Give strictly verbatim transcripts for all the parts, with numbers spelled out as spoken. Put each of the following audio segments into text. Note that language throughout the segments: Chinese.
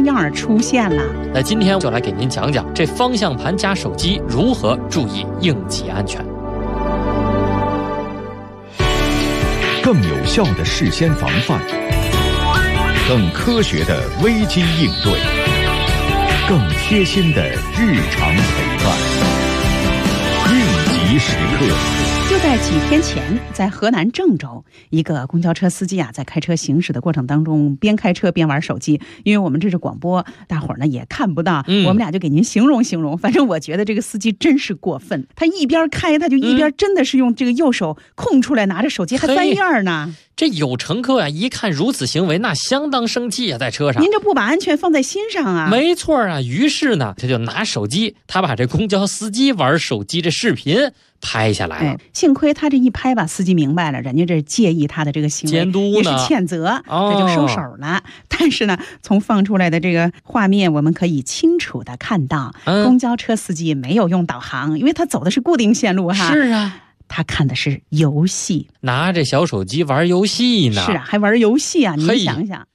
样出现了。 那今天就来给您讲讲这方向盘加手机如何注意应急安全， 更有效的事先防范，更科学的危机应对，更贴心的日常陪伴。应急时刻。 就在几天前，在河南郑州，一个公交车司机啊，在开车行驶的过程当中，边开车边玩手机。因为我们这是广播，大伙儿呢也看不到，嗯、我们俩就给您形容形容。反正我觉得这个司机真是过分，他一边开，他就一边真的是用这个右手空出来拿着手机，还翻页呢。 这有乘客啊，一看如此行为，那相当生气啊，在车上。 您这不把安全放在心上啊？ 没错啊。于是呢，他就拿手机，他把这公交司机玩手机这视频拍下来了。 哎，幸亏他这一拍吧，司机明白了，人家这介意他的这个行为， 监督呢也是谴责， 哦、 这就收手了。但是呢，从放出来的这个画面，我们可以清楚的看到，嗯、公交车司机没有用导航，因为他走的是固定线路哈。 是啊。 他看的是游戏， 拿着小手机玩游戏呢。 是啊，还玩游戏啊！您想想，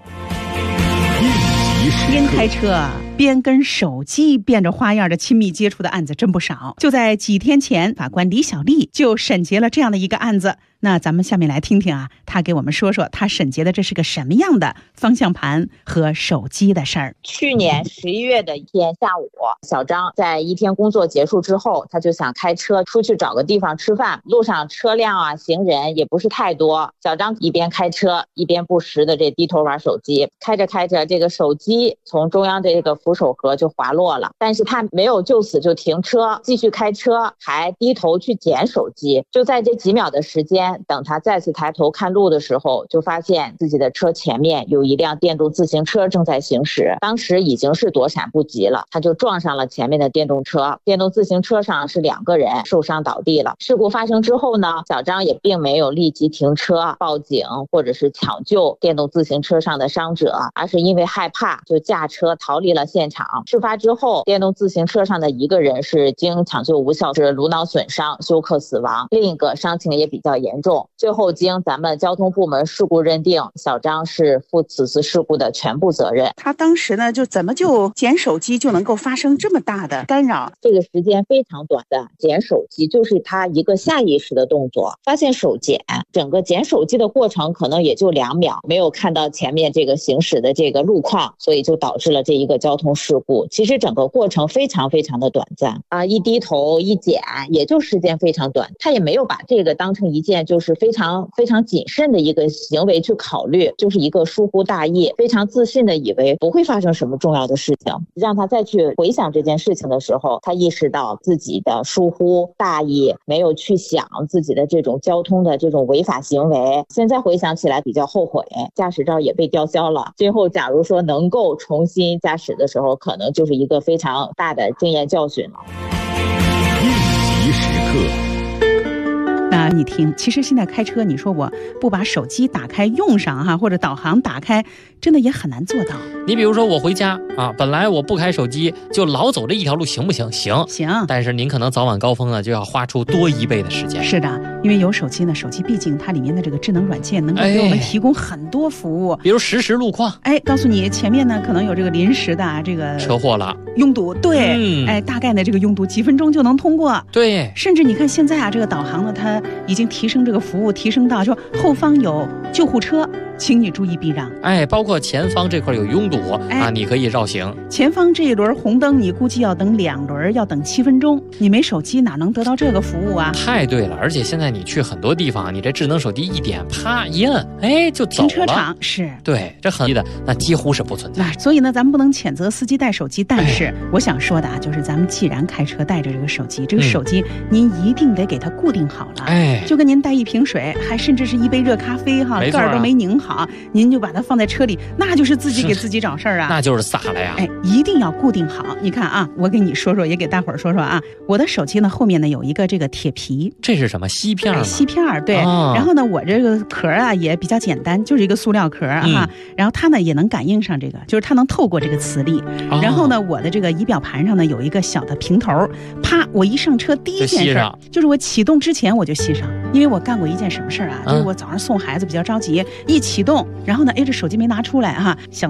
边开车边跟手机变着花样的亲密接触的案子真不少。就在几天前，法官李小丽就审结了这样的一个案子。那咱们下面来听听啊，他给我们说说他审结的这是个什么样的方向盘和手机的事儿。 去年十一月的一天下午，小张在一天工作结束之后，他就想开车出去找个地方吃饭。路上车辆啊、行人也不是太多，小张一边开车一边不时的这低头玩手机。开着开着，这个手机从中央这个扶手盒就滑落了，但是他没有就此就停车，继续开车，还低头去捡手机。就在这几秒的时间，等他再次抬头看路的时候，就发现自己的车前面有一辆电动自行车正在行驶，当时已经是躲闪不及了，他就撞上了前面的电动车。电动自行车上是两个人受伤倒地了。事故发生之后呢，小张也并没有立即停车报警或者是抢救电动自行车上的伤者，而是因为害怕就驾车逃离了现场。事发之后，电动自行车上的一个人是经抢救无效是颅脑损伤休克死亡，另一个伤情也比较严重。最后经咱们交通部门事故认定，小张是负此次事故的全部责任。 他当时呢，就怎么就捡手机就能够发生这么大的干扰？ 这个时间非常短的捡手机，就是他一个下意识的动作，发现手捡，整个捡手机的过程可能也就两秒，没有看到前面这个行驶的这个路况，所以就导致了这一个交通事故。其实整个过程非常非常的短暂啊，一低头一捡也就时间非常短，他也没有把这个当成一件就是非常非常谨慎的一个行为去考虑，就是一个疏忽大意，非常自信的以为不会发生什么重要的事情。让他再去回想这件事情的时候，他意识到自己的疏忽大意，没有去想自己的这种交通的这种违法行为。现在回想起来比较后悔，驾驶照也被吊销了。今后假如说能够重新驾驶的时候，可能就是一个非常大的经验教训了。 应急时刻。 那你听，其实现在开车，你说我不把手机打开用上哈，或者导航打开，真的也很难做到。 你比如说我回家啊，本来我不开手机，就老走这一条路，行不行？行， 行。 但是您可能早晚高峰呢，就要花出多一倍的时间。 是的，因为有手机呢，手机毕竟它里面的这个智能软件能够给我们提供很多服务， 哎、比如实时路况， 哎，告诉你前面呢可能有这个临时的、啊、这个车祸了， 拥堵，对、嗯，哎，大概呢这个拥堵几分钟就能通过， 对。 甚至你看现在啊，这个导航呢，它已经提升这个服务，提升到说后方有救护车，请你注意避让。 哎，包括前方这块有拥堵、哎、啊，你可以绕行。 前方这一轮红灯，你估计要等两轮，要等七分钟。你没手机哪能得到这个服务啊？ 太对了，而且现在你去很多地方，你这智能手机一点，啪一摁，哎，就走了。 停车场是对，这很低的，那几乎是不存在。 所以呢，咱们不能谴责司机带手机，但是、哎、我想说的啊，就是咱们既然开车带着这个手机，这个手机、嗯、您一定得给它固定好了。哎，就跟您带一瓶水，还甚至是一杯热咖啡哈，盖儿都没拧好，您就把它放在车里，那就是自己给自己找事儿啊， 那就是撒了呀。 哎，一定要固定好。你看啊，我给你说说，也给大伙儿说说啊，我的手机呢后面呢有一个这个铁皮， 这是什么？锡片吗？ 哎、锡片对、哦。然后呢，我这个壳啊也比较简单，就是一个塑料壳啊、嗯。然后它呢也能感应上这个，就是它能透过这个磁力。哦、然后呢，我的这个仪表盘上呢有一个小的平头，啪，我一上车第一件事就, 就是我启动之前我就系上，因为我干过一件什么事儿啊、嗯，就是我早上送孩子比较着急，一启动，然后呢，哎，这手机没拿出来哈、啊，想。